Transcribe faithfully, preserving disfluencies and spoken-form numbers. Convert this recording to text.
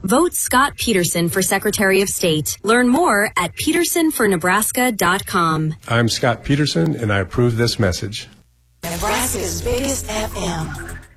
Vote Scott Peterson for Secretary of State. Learn more at peterson for nebraska dot com. I'm Scott Peterson, and I approve this message. Nebraska's biggest F M.